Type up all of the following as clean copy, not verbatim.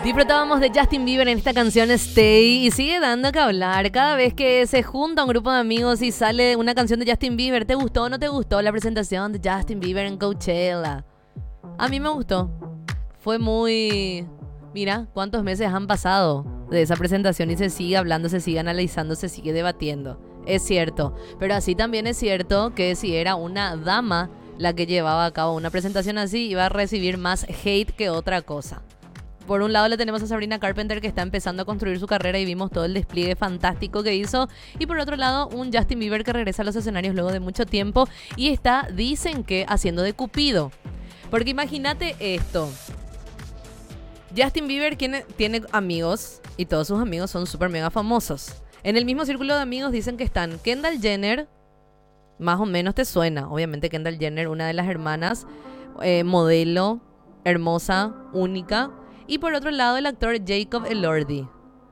Disfrutábamos de Justin Bieber en esta canción Stay y sigue dando que hablar. Cada vez que se junta un grupo de amigos y sale una canción de Justin Bieber, ¿te gustó o no te gustó la presentación de Justin Bieber en Coachella? A mí me gustó. Fue muy... Mira, cuántos meses han pasado de esa presentación y se sigue hablando, se sigue analizando, se sigue debatiendo. Es cierto, pero así también es cierto que si era una dama la que llevaba a cabo una presentación así, iba a recibir más hate que otra cosa. Por un lado le tenemos a Sabrina Carpenter, que está empezando a construir su carrera y vimos todo el despliegue fantástico que hizo. Y por otro lado, un Justin Bieber que regresa a los escenarios luego de mucho tiempo y está, dicen que, haciendo de Cupido. Porque imagínate esto. Justin Bieber tiene amigos y todos sus amigos son súper mega famosos. En el mismo círculo de amigos dicen que están Kendall Jenner, más o menos te suena. Obviamente Kendall Jenner, una de las hermanas, modelo, hermosa, única. Y por otro lado el actor Jacob Elordi.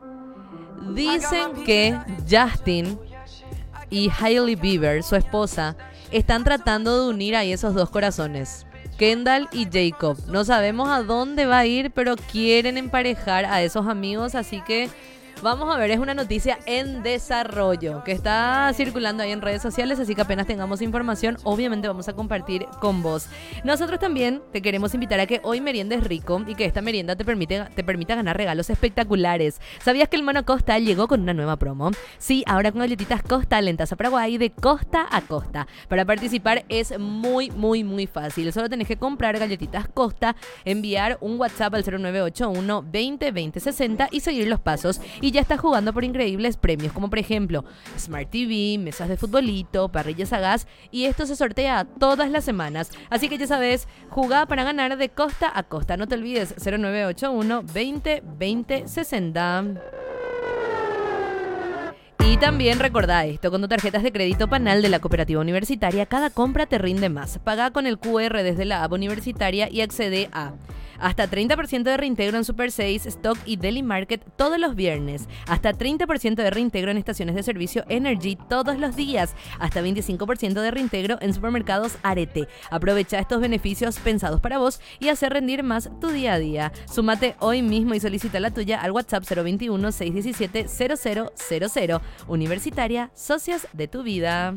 Dicen que Justin y Hailey Bieber, su esposa, están tratando de unir ahí esos dos corazones. Kendall y Jacob. No sabemos a dónde va a ir, pero quieren emparejar a esos amigos, así que... Vamos a ver, es una noticia en desarrollo que está circulando ahí en redes sociales, así que apenas tengamos información, obviamente vamos a compartir con vos. Nosotros también te queremos invitar a que hoy meriendes rico y que esta merienda te permita ganar regalos espectaculares. ¿Sabías que el Mono Costa llegó con una nueva promo? Sí, ahora con galletitas Costa Lentaza Paraguay de costa a costa. Para participar es muy fácil. Solo tenés que comprar galletitas Costa, enviar un WhatsApp al 0981 20 20 60 y seguir los pasos. Y ya estás jugando por increíbles premios, como por ejemplo Smart TV, mesas de futbolito, parrillas a gas, y esto se sortea todas las semanas. Así que ya sabes, jugá para ganar de costa a costa. No te olvides, 0981 20 20 60. Y también recordá esto, con tu tarjetas de crédito Panal de la Cooperativa Universitaria, cada compra te rinde más. Pagá con el QR desde la app universitaria y accede a hasta 30% de reintegro en Super 6, Stock y Deli Market todos los viernes. Hasta 30% de reintegro en estaciones de servicio Energy todos los días. Hasta 25% de reintegro en supermercados Arete. Aprovecha estos beneficios pensados para vos y hacer rendir más tu día a día. Súmate hoy mismo y solicita la tuya al WhatsApp 021 617 0000. Universitaria, socios de tu vida.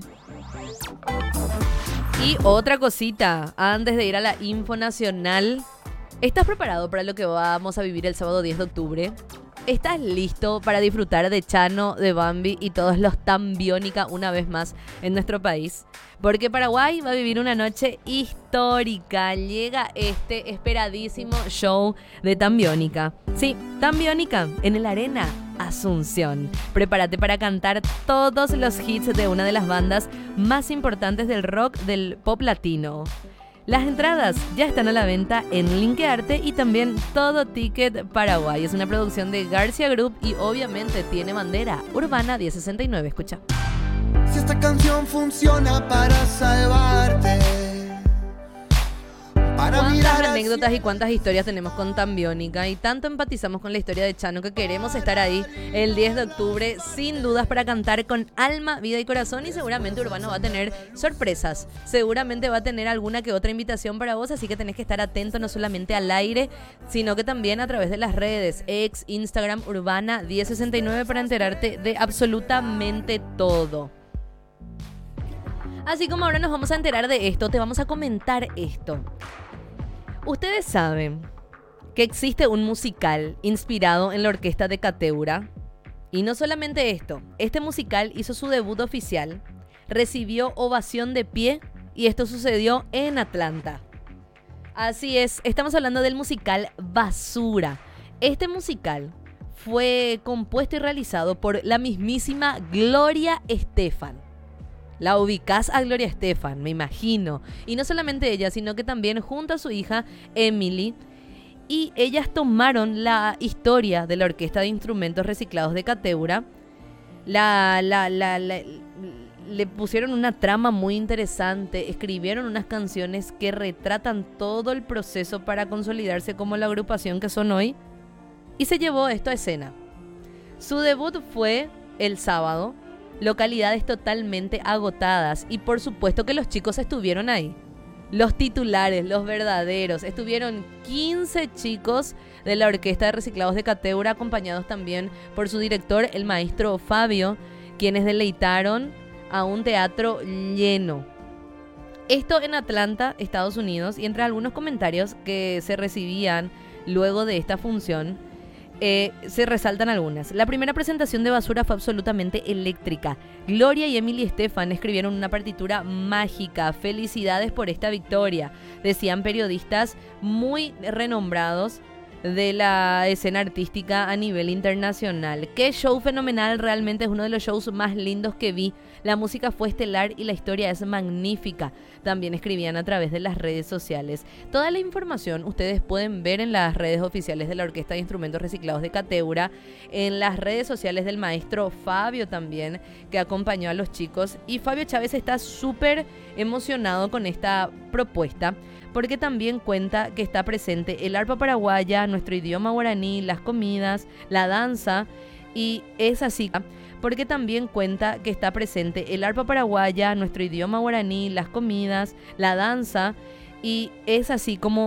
Y otra cosita, antes de ir a la info nacional, ¿estás preparado para lo que vamos a vivir el sábado 10 de octubre? ¿Estás listo para disfrutar de Chano, de Bambi y todos los Tambiónica una vez más en nuestro país? Porque Paraguay va a vivir una noche histórica. Llega este esperadísimo show de Tambiónica. Sí, Tambiónica en el Arena Asunción. Prepárate para cantar todos los hits de una de las bandas más importantes del rock del pop latino. Las entradas ya están a la venta en Linkearte y también Todo Ticket Paraguay. Es una producción de García Group y obviamente tiene bandera Urbana 1069. Escucha. Si esta canción funciona para salvarte, para ¿Cuántas anécdotas y cuántas historias tenemos con Tambiónica? Y tanto empatizamos con la historia de Chano que queremos estar ahí el 10 de octubre sin dudas para cantar con alma, vida y corazón. Y seguramente Urbano va a tener sorpresas. Seguramente va a tener alguna que otra invitación para vos. Así que tenés que estar atento no solamente al aire, sino que también a través de las redes, ex, Instagram, Urbana 1069, para enterarte de absolutamente todo. Así como ahora nos vamos a enterar de esto, te vamos a comentar esto. Ustedes saben que existe un musical inspirado en la orquesta de Cateura. Y no solamente esto, este musical hizo su debut oficial, recibió ovación de pie y esto sucedió en Atlanta. Así es, estamos hablando del musical Basura. Este musical fue compuesto y realizado por la mismísima Gloria Estefan. La ubicás a Gloria Estefan, me imagino. Y no solamente ella, sino que también junto a su hija Emily. Y ellas tomaron la historia de la Orquesta de Instrumentos Reciclados de Cateura. Le pusieron una trama muy interesante. Escribieron unas canciones que retratan todo el proceso para consolidarse como la agrupación que son hoy. Y se llevó esto a escena. Su debut fue el sábado. Localidades totalmente agotadas y por supuesto que los chicos estuvieron ahí. Los titulares, los verdaderos. Estuvieron 15 chicos de la Orquesta de Reciclados de Cateura, acompañados también por su director, el maestro Fabio, quienes deleitaron a un teatro lleno. Esto en Atlanta, Estados Unidos, y entre algunos comentarios que se recibían luego de esta función, se resaltan algunas. La primera presentación de Basura fue absolutamente eléctrica. Gloria y Emily Estefan escribieron una partitura mágica. Felicidades por esta victoria, decían periodistas muy renombrados de la escena artística a nivel internacional. Qué show fenomenal, realmente es uno de los shows más lindos que vi. La música fue estelar y la historia es magnífica. También escribían a través de las redes sociales. Toda la información ustedes pueden ver en las redes oficiales de la Orquesta de Instrumentos Reciclados de Cateura, en las redes sociales del maestro Fabio también, que acompañó a los chicos. Y Fabio Chávez está súper emocionado con esta propuesta, porque también cuenta que está presente el arpa paraguaya, nuestro idioma guaraní, las comidas, la danza, y es así, porque también cuenta que está presente el arpa paraguaya, nuestro idioma guaraní, las comidas, la danza, y es así como